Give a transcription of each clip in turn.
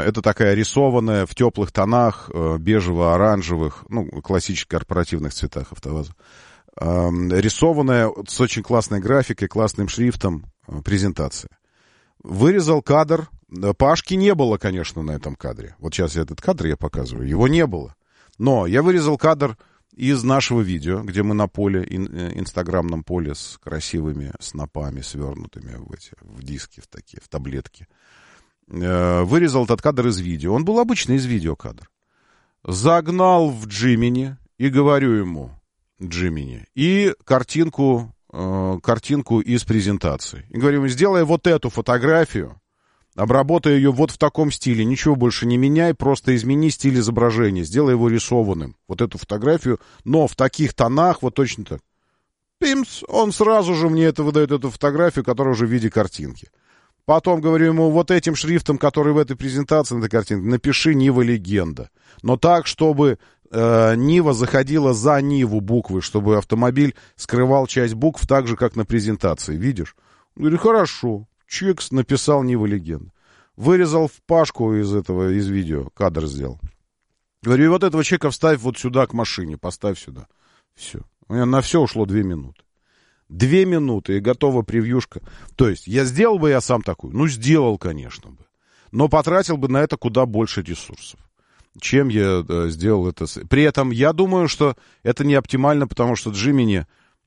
Это такая рисованная в теплых тонах, бежево-оранжевых, ну, классических корпоративных цветах АвтоВАЗа. Рисованная с очень классной графикой, классным шрифтом презентация. Вырезал кадр. Пашки не было, конечно, на этом кадре. Вот сейчас этот кадр я показываю. Его не было. Но я вырезал кадр из нашего видео, где мы на поле, инстаграмном поле с красивыми снопами, свернутыми в диски, в таблетки. Вырезал этот кадр из видео. Он был обычный из видео кадр. Загнал в Gemini и говорю ему, Gemini, и картинку из презентации. И говорю ему, сделай вот эту фотографию, обработай ее вот в таком стиле, ничего больше не меняй, просто измени стиль изображения, сделай его рисованным, вот эту фотографию, но в таких тонах, вот точно так. Пимс, он сразу же мне выдает эту фотографию, которая уже в виде картинки. Потом говорю ему, вот этим шрифтом, который в этой презентации, на этой картинке, напиши «Нива Легенда». Но так, чтобы Нива заходила за Ниву буквы, чтобы автомобиль скрывал часть букв так же, как на презентации. Видишь? Говорю, хорошо. Чикс написал «Нива Легенда». Вырезал в Пашку из видео, кадр сделал. Говорю, и вот этого человека вставь вот сюда к машине, поставь сюда. Все. У меня на все ушло 2 минуты. 2 минуты, и готова превьюшка. То есть, сделал бы я сам такую? Ну, сделал, конечно бы. Но потратил бы на это куда больше ресурсов, чем я сделал это. При этом я думаю, что это не оптимально, потому что Gemini,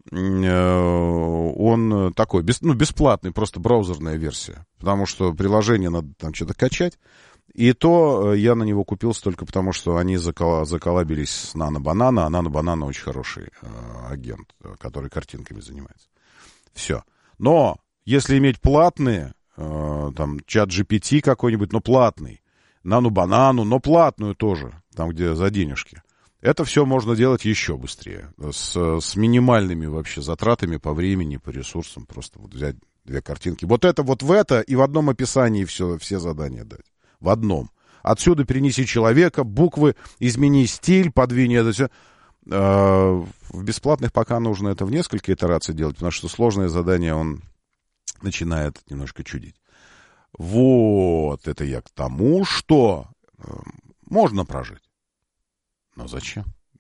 он такой, бесплатный, просто браузерная версия. Потому что приложение надо там что-то качать. И то я на него купился только потому, что они заколабились с Nano-Banana, а Nano-Banana очень хороший агент, который картинками занимается. Все. Но если иметь платные, там, чат GPT какой-нибудь, но платный, Nano-Banana, но платную тоже, там, где за денежки, это все можно делать еще быстрее, с минимальными вообще затратами по времени, по ресурсам, просто вот взять 2 картинки. Вот это вот в это, и в одном описании все задания дать. В одном. Отсюда перенеси человека, буквы, измени стиль, подвинь это все. В бесплатных пока нужно это в несколько итераций делать, потому что сложное задание, он начинает немножко чудить. Вот, это я к тому, что можно прожить. Но зачем?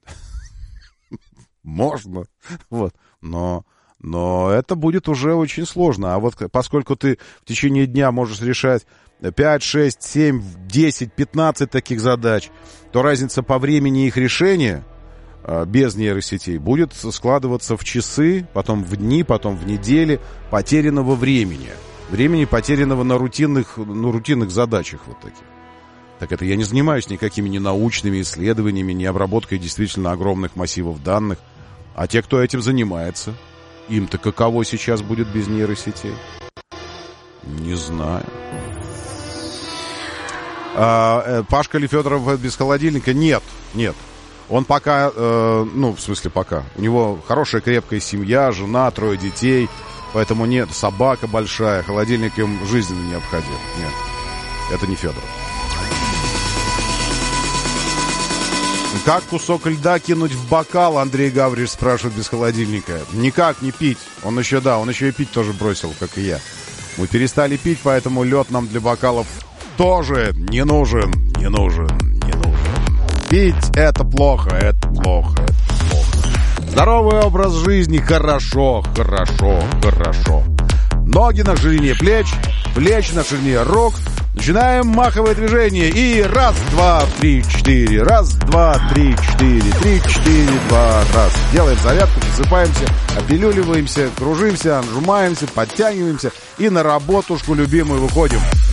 Можно. Вот. Но это будет уже очень сложно. А вот поскольку ты в течение дня можешь решать 5, 6, 7, 10, 15 таких задач, то разница по времени их решения без нейросетей будет складываться в часы, потом в дни, потом в недели потерянного времени. Времени, потерянного на рутинных задачах вот таких. Так это я не занимаюсь никакими ни научными исследованиями, ни обработкой действительно огромных массивов данных. А те, кто этим занимается, им-то каково сейчас будет без нейросетей? Не знаю. Пашка ли Федоров без холодильника? Нет. Он пока, в смысле пока. У него хорошая крепкая семья, жена, 3 детей. Поэтому нет, собака большая, холодильник им жизненно необходим. Нет, это не Федоров. Как кусок льда кинуть в бокал, Андрей Гавриш спрашивает без холодильника. Никак не пить. Он еще и пить тоже бросил, как и я. Мы перестали пить, поэтому лед нам для бокалов тоже не нужен. Пить это плохо. Здоровый образ жизни хорошо. Ноги на ширине плеч, плечи на ширине рук. Начинаем маховое движение. И 1, 2, 3, 4. 1, 2, 3, 4. 3, 4, 2, раз. Делаем зарядку, просыпаемся, опилюливаемся, кружимся, отжимаемся, подтягиваемся и на работушку любимую выходим.